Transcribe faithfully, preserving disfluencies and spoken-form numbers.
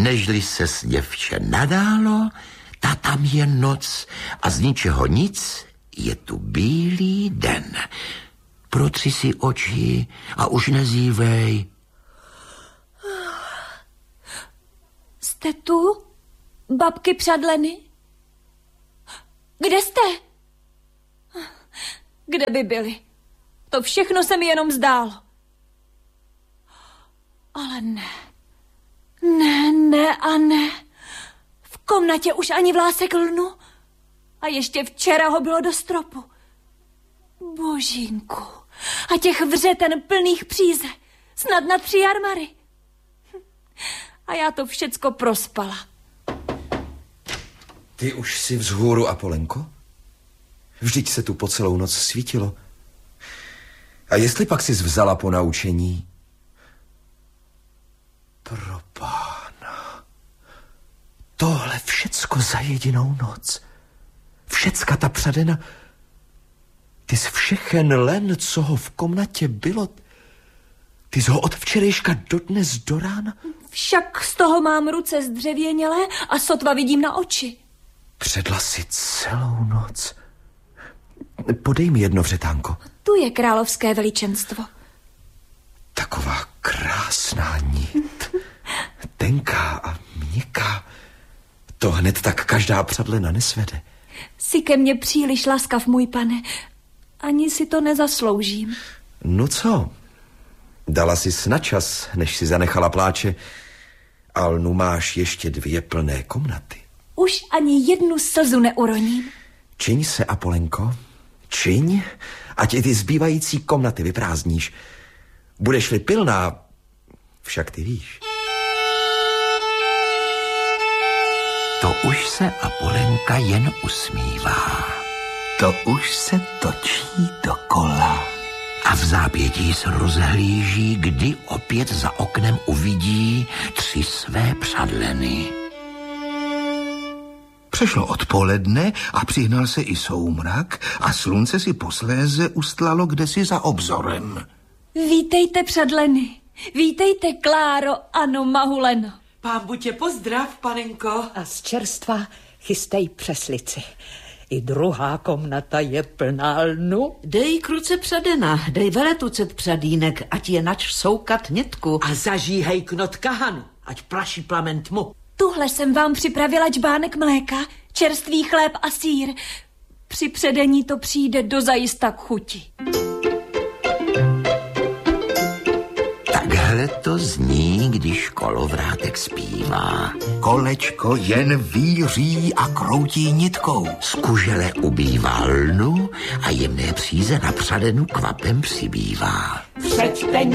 Nežli se s děvče nadálo, ta tam je noc a z ničeho nic je tu bílý den. Protři si oči a už nezívej. Jste tu, babky Přadleny? Kde jste? Kde by byly? To všechno se mi jenom zdálo. Ale ne. Ne, ne a ne. V komnatě už ani vlásek lnu. A ještě včera ho bylo do stropu. Božínku. A těch vřeten plných příze. Snad na tři jarmary. A já to všecko prospala. Ty už jsi vzhůru, Apolenko? Vždyť se tu po celou noc svítilo. A jestli pak jsi vzala po naučení? Pro pána. Tohle všecko za jedinou noc. Všecka ta Přadena. Ty jsi všechen len, co ho v komnatě bylo. Ty jsi ho od včerejška do dnes do rána. Však z toho mám ruce zdřevěnělé a sotva vidím na oči. Předla si celou noc. Podej mi jedno vřetánko. Tu je královské veličenstvo. Taková krásná nit. Tenká a měkká. To hned tak každá Přadlena nesvede. Jsi ke mně příliš laskav, můj pane. Ani si to nezasloužím. No co? Dala jsi na čas, než si zanechala pláče. Ale nu máš ještě dvě plné komnaty. Už ani jednu slzu neuroním. Čiň se, Apolenko. Čiň, ať i ty zbývající komnaty vyprázdníš. Budeš-li pilná, však ty víš. To už se Apolenka jen usmívá. To už se točí dokola. A v zápětí se rozhlíží, kdy opět za oknem uvidí tři své Přadleny. Přešlo odpoledne a přihnal se i soumrak a slunce si posléze ustlalo kdesi za obzorem. Vítejte, Přadleny. Vítejte, Kláro, ano, Mahuleno. Pán buď tě pozdrav, panenko. A z čerstva chystej přeslici. I druhá komnata je plná lnu. Dej kruce Přadena, dej veletucet Přadínek, ať je nač soukat nitku. A zažíhej knot kahanu, ať praší plamen tmu. Tuhle jsem vám připravila čbánek mléka, čerstvý chléb a sýr. Při předení to přijde dozajista k chuti. Takhle to zní, když kolovrátek zpívá. Kolečko jen víří a kroutí nitkou. Z kužele ubývá lnu a jemné příze na Přadenu kvapem přibývá. Přečteň